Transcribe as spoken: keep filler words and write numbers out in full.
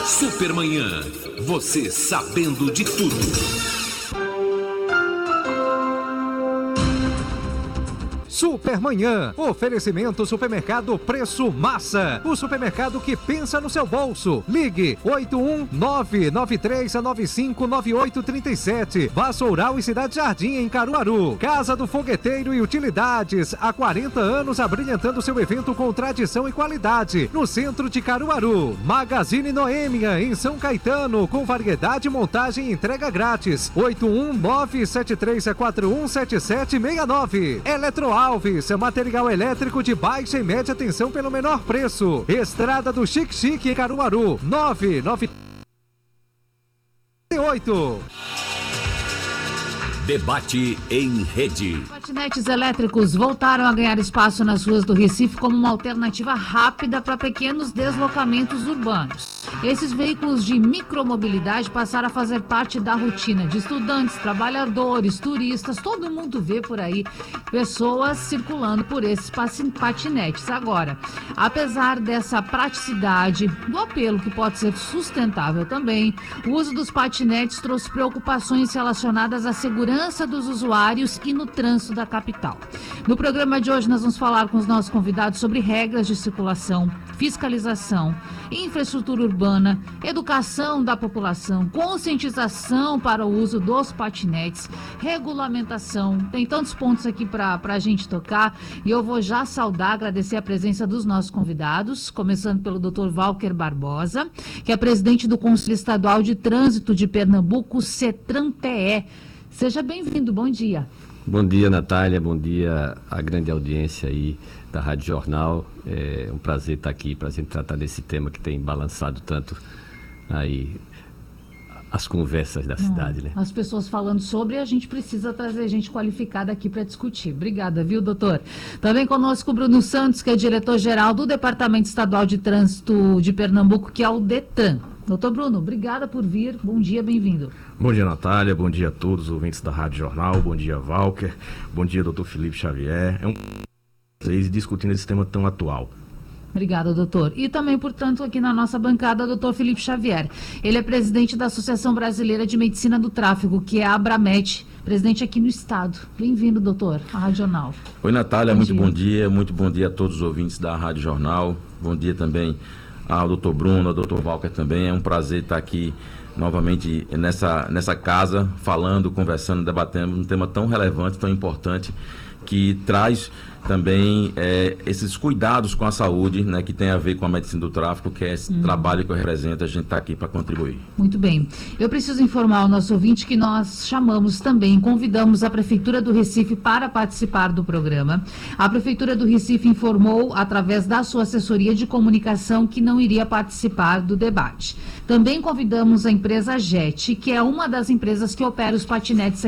Supermanhã, você sabendo de tudo. Supermanhã, oferecimento Supermercado Preço Massa, o supermercado que pensa no seu bolso. Ligue oito um nove nove três nove cinco nove oito três sete, Vassoural e Cidade Jardim em Caruaru. Casa do Fogueteiro e Utilidades, há quarenta anos abrilhantando seu evento com tradição e qualidade, no centro de Caruaru. Magazine Noêmia em São Caetano, com variedade, montagem e entrega grátis. oito um nove sete três quatro um sete sete seis nove. Eletroal Alves, material elétrico de baixa e média tensão pelo menor preço. Estrada do Chique Chique em Caruaru, nove nove oito. Debate em rede. Patinetes elétricos voltaram a ganhar espaço nas ruas do Recife como uma alternativa rápida para pequenos deslocamentos urbanos. Esses veículos de micromobilidade passaram a fazer parte da rotina de estudantes, trabalhadores, turistas, todo mundo vê por aí pessoas circulando por esses patinetes. Agora, apesar dessa praticidade, do apelo que pode ser sustentável também, o uso dos patinetes trouxe preocupações relacionadas à segurança dos usuários e no trânsito da capital. No programa de hoje nós vamos falar com os nossos convidados sobre regras de circulação, fiscalização, infraestrutura urbana, educação da população, conscientização para o uso dos patinetes, regulamentação. Tem tantos pontos aqui para a gente tocar e eu vou já saudar, agradecer a presença dos nossos convidados, começando pelo doutor Walker Barbosa, que é presidente do Conselho Estadual de Trânsito de Pernambuco, CETRAN-P E. Seja bem-vindo, bom dia. Bom dia, Natália, bom dia à grande audiência aí da Rádio Jornal. É um prazer estar aqui para a gente tratar desse tema que tem balançado tanto aí as conversas da cidade, né? As pessoas falando sobre, a gente precisa trazer gente qualificada aqui para discutir. Obrigada, viu, doutor? Também conosco o Bruno Santos, que é diretor-geral do Departamento Estadual de Trânsito de Pernambuco, que é o DETRAN. Doutor Bruno, obrigada por vir. Bom dia, bem-vindo. Bom dia, Natália. Bom dia a todos os ouvintes da Rádio Jornal. Bom dia, Walker. Bom dia, doutor Felipe Xavier. É um prazer discutindo esse tema tão atual. Obrigada, doutor. E também, portanto, aqui na nossa bancada, o doutor Felipe Xavier. Ele é presidente da Associação Brasileira de Medicina do Tráfego, que é a ABRAMET, presidente aqui no estado. Bem-vindo, doutor, à Rádio Jornal. Oi, Natália, bom muito dia. bom dia. Muito bom dia a todos os ouvintes da Rádio Jornal. Bom dia também ao doutor Bruno, ao doutor Walker também. É um prazer estar aqui novamente nessa, nessa casa, falando, conversando, debatendo um tema tão relevante, tão importante, que traz também é, esses cuidados com a saúde, né, que tem a ver com a medicina do tráfego, que é esse hum. trabalho que eu represento, a gente está aqui para contribuir. Muito bem. Eu preciso informar ao nosso ouvinte que nós chamamos também, convidamos a Prefeitura do Recife para participar do programa. A Prefeitura do Recife informou, através da sua assessoria de comunicação, que não iria participar do debate. Também convidamos a empresa Jet, que é uma das empresas que opera os patinetes